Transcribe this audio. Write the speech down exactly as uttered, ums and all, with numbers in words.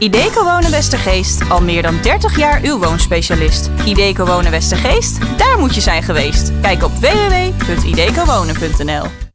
Ideco Wonen Westergeest, al meer dan dertig jaar uw woonspecialist. Ideco Wonen Westergeest, daar moet je zijn geweest. Kijk op w w w punt idecowonen punt n l.